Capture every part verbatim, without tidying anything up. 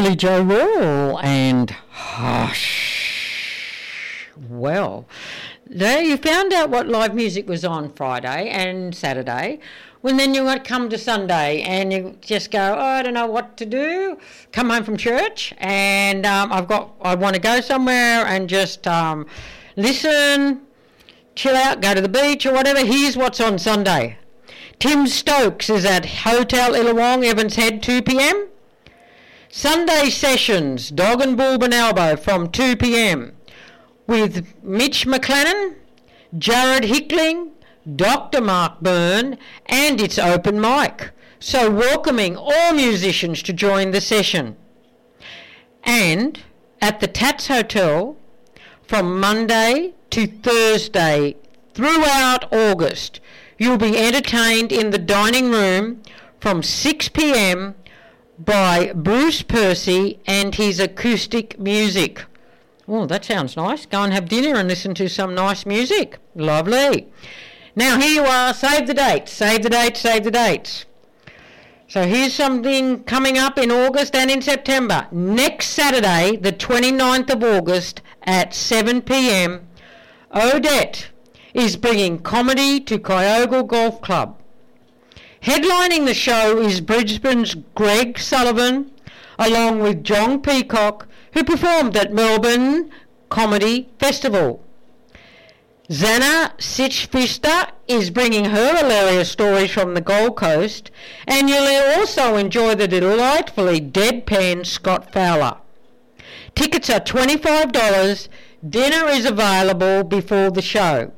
Billy Joe Royal and Hush. Well, there you found out what live music was on Friday and Saturday. When then you want to come to Sunday and you just go, oh, I don't know what to do. Come home from church and um, I've got, I want to go somewhere and just um, listen, chill out, go to the beach or whatever. Here's what's on Sunday. Tim Stokes is at Hotel Illawong, Evans Head, two p.m. Sunday sessions, Dog and Bulb and Elbow from two p.m. with Mitch McLennan, Jared Hickling, Doctor Mark Byrne, and it's open mic. So welcoming all musicians to join the session. And at the Tats Hotel from Monday to Thursday throughout August, you'll be entertained in the dining room from six p.m. by Bruce Percy and his acoustic music. Oh, that sounds nice. Go and have dinner and listen to some nice music. Lovely. Now here you are, save the dates, save the dates, save the dates. So here's something coming up in August and in September. Next Saturday, the twenty-ninth of August at seven p.m, Odette is bringing comedy to Kyogle Golf Club. Headlining the show is Brisbane's Greg Sullivan, along with John Peacock, who performed at Melbourne Comedy Festival. Zana Sitchfister is bringing her hilarious stories from the Gold Coast, and you'll also enjoy the delightfully deadpan Scott Fowler. Tickets are twenty-five dollars. Dinner is available before the show.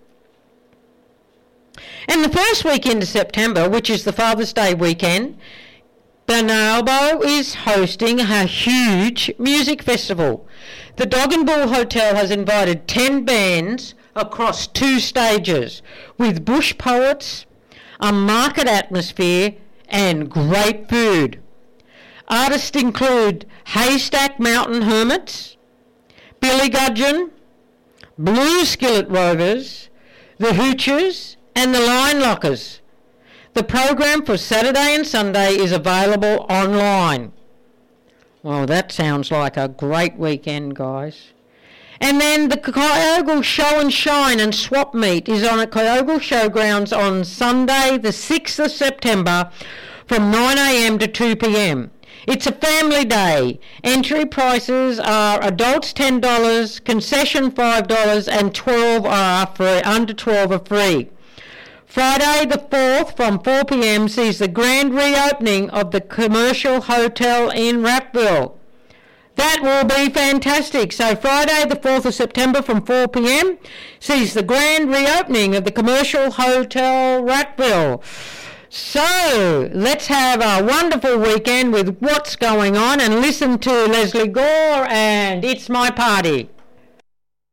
And the first weekend of September, which is the Father's Day weekend, Benalbo is hosting a huge music festival. The Dog and Bull Hotel has invited ten bands across two stages with bush poets, a market atmosphere and great food. Artists include Haystack Mountain Hermits, Billy Gudgeon, Blue Skillet Rovers, the Hoochers and the Line Lockers. The program for Saturday and Sunday is available online. Well, that sounds like a great weekend, guys. And then the Kyogle Show and Shine and Swap Meet is on at Kyogle Showgrounds on Sunday, the sixth of September from nine a.m. to two p.m. It's a family day. Entry prices are adults ten dollars, concession five dollars, and twelve are free, under twelve are free. Friday the fourth from four p.m. sees the grand reopening of the Commercial Hotel in Rappville. That will be fantastic. So Friday the fourth of September from four p.m. sees the grand reopening of the Commercial Hotel Rappville. So let's have a wonderful weekend with what's going on and listen to Leslie Gore and It's My Party.